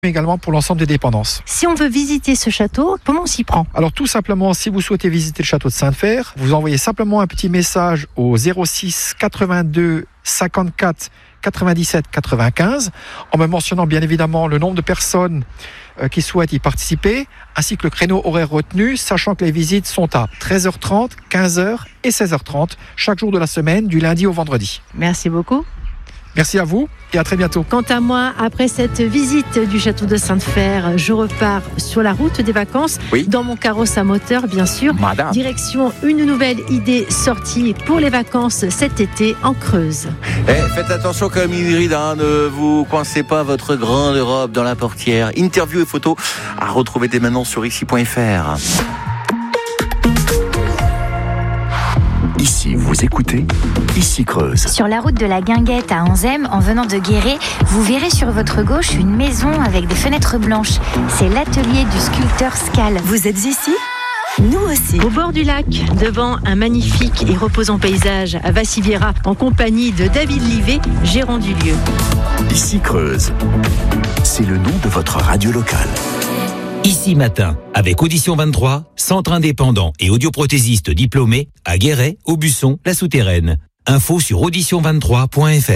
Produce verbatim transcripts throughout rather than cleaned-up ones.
également pour l'ensemble des dépendances. Si on veut visiter ce château, comment on s'y prend ? Alors tout simplement, si vous souhaitez visiter le château de Sainte-Fère, vous envoyez simplement un petit message au zéro six quatre-vingt-deux cinquante-quatre quatre-vingt-dix-sept quatre-vingt-quinze en me mentionnant bien évidemment le nombre de personnes euh, qui souhaitent y participer ainsi que le créneau horaire retenu, sachant que les visites sont à treize heures trente, quinze heures et seize heures trente chaque jour de la semaine du lundi au vendredi. Merci beaucoup. Merci à vous et à très bientôt. Quant à moi, après cette visite du château de Sainte-Fère, je repars sur la route des vacances, oui. dans mon carrosse à moteur, bien sûr. Madame. Direction une nouvelle idée sortie pour les vacances cet été en Creuse. Eh, faites attention comme Ingrid, hein, ne vous coincez pas votre grande robe dans la portière. Interview et photos à retrouver dès maintenant sur ici point f r. Ici, vous écoutez Ici Creuse. Sur la route de la Guinguette à Anzem, en venant de Guéret, vous verrez sur votre gauche une maison avec des fenêtres blanches. C'est l'atelier du sculpteur Scal. Vous êtes ici ? Nous aussi. Au bord du lac, devant un magnifique et reposant paysage à Vassiviera, en compagnie de David Livet, gérant du lieu. Ici Creuse. C'est le nom de votre radio locale. Ici Matin, avec Audition vingt-trois, centre indépendant et audioprothésiste diplômé à Guéret, Aubusson, La Souterraine. Info sur audition vingt-trois point f r.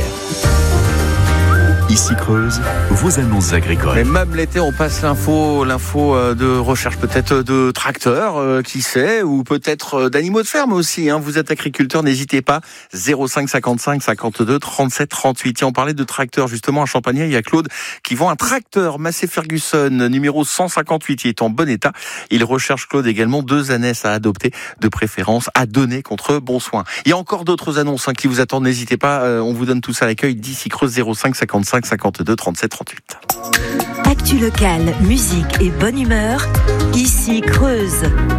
Ici Creuse, vos annonces agricoles. Mais même l'été, on passe l'info, l'info de recherche peut-être de tracteurs, euh, qui sait, ou peut-être d'animaux de ferme aussi. Hein. Vous êtes agriculteur, n'hésitez pas. zéro cinq cinquante-cinq cinquante-deux trente-sept trente-huit. Tiens, on parlait de tracteurs justement à Champagnat. Il y a Claude qui vend un tracteur Massey Ferguson numéro cent cinquante-huit. Il est en bon état. Il recherche, Claude, également deux ânesses à adopter, de préférence à donner contre bon soin. Il y a encore d'autres annonces hein, qui vous attendent. N'hésitez pas. Euh, on vous donne tout ça à l'accueil d'ici Creuse zéro cinq cinquante-cinq cinquante-deux trente-sept trente-huit. Actu locale, musique et bonne humeur. Ici Creuse.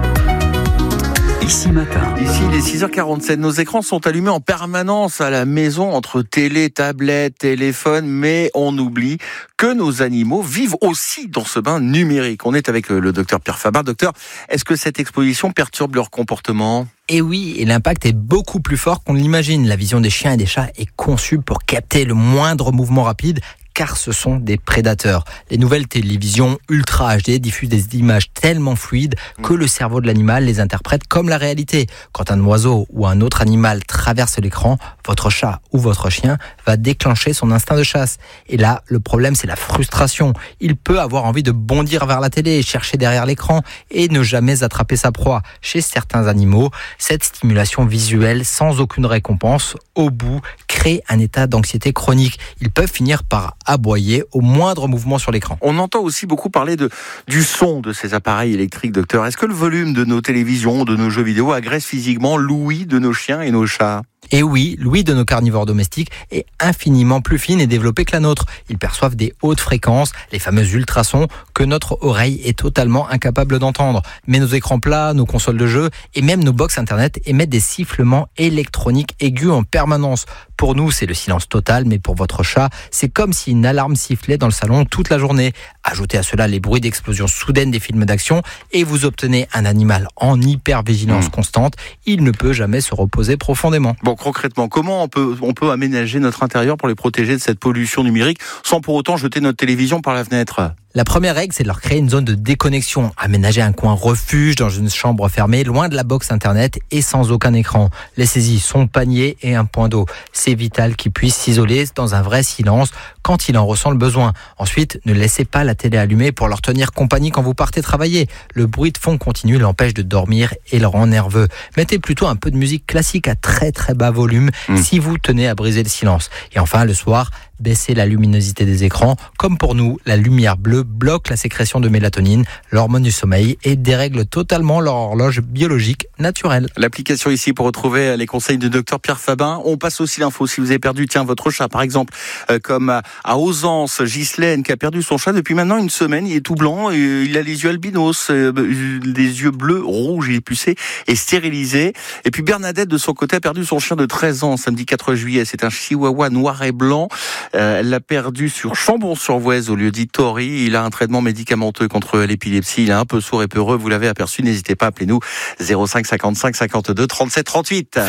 Ici Matin. Ici, il est six heures quarante-sept. Nos écrans sont allumés en permanence à la maison entre télé, tablette, téléphone, mais on oublie que nos animaux vivent aussi dans ce bain numérique. On est avec le docteur Pierre Fabar. Docteur, est-ce que cette exposition perturbe leur comportement ? Et oui, et l'impact est beaucoup plus fort qu'on l'imagine. La vision des chiens et des chats est conçue pour capter le moindre mouvement rapide, car ce sont des prédateurs. Les nouvelles télévisions Ultra H D diffusent des images tellement fluides que le cerveau de l'animal les interprète comme la réalité. Quand un oiseau ou un autre animal traverse l'écran, votre chat ou votre chien va déclencher son instinct de chasse. Et là, le problème, c'est la frustration. Il peut avoir envie de bondir vers la télé, chercher derrière l'écran et ne jamais attraper sa proie. Chez certains animaux, cette stimulation visuelle sans aucune récompense, au bout, crée un état d'anxiété chronique. Ils peuvent finir par aboyer au moindre mouvement sur l'écran. On entend aussi beaucoup parler de, du son de ces appareils électriques, docteur. Est-ce que le volume de nos télévisions, de nos jeux vidéo agresse physiquement l'ouïe de nos chiens et nos chats ? Et oui, l'ouïe de nos carnivores domestiques est infiniment plus fine et développée que la nôtre. Ils perçoivent des hautes fréquences, les fameux ultrasons, que notre oreille est totalement incapable d'entendre. Mais nos écrans plats, nos consoles de jeux et même nos box internet émettent des sifflements électroniques aigus en permanence. Pour nous, c'est le silence total, mais pour votre chat, c'est comme si une alarme sifflait dans le salon toute la journée. Ajoutez à cela les bruits d'explosion soudaine des films d'action et vous obtenez un animal en hypervigilance mmh. constante. Il ne peut jamais se reposer profondément. Bon, concrètement, comment on peut, on peut aménager notre intérieur pour les protéger de cette pollution numérique sans pour autant jeter notre télévision par la fenêtre ? La première règle, c'est de leur créer une zone de déconnexion. Aménager un coin refuge dans une chambre fermée, loin de la box internet et sans aucun écran. Laissez-y son panier et un point d'eau. C'est vital qu'ils puissent s'isoler dans un vrai silence quand il en ressent le besoin. Ensuite, ne laissez pas la télé allumée pour leur tenir compagnie quand vous partez travailler. Le bruit de fond continu l'empêche de dormir et le rend nerveux. Mettez plutôt un peu de musique classique à très très bas volume mmh. si vous tenez à briser le silence. Et enfin, le soir, baissez la luminosité des écrans. Comme pour nous, la lumière bleue bloque la sécrétion de mélatonine, l'hormone du sommeil, et dérègle totalement leur horloge biologique naturelle. L'application ici pour retrouver les conseils du docteur Pierre Fabin. On passe aussi l'info si vous avez perdu, tiens, votre chat par exemple, euh, comme à, à Ausence, Ghislaine qui a perdu son chat depuis maintenant une semaine. Il est tout blanc, et il a les yeux albinos, euh, des yeux bleus, rouges, il est pucé et stérilisé. Et puis Bernadette de son côté a perdu son chien de treize ans samedi quatre juillet. C'est un chihuahua noir et blanc. Euh, elle l'a perdu sur Chambon-sur-Voueize au lieu dit Tori. Il a un traitement médicamenteux contre l'épilepsie. Il est un peu sourd et peureux. Vous l'avez aperçu. N'hésitez pas, appelez-nous zéro cinq cinquante-cinq cinquante-deux trente-sept trente-huit.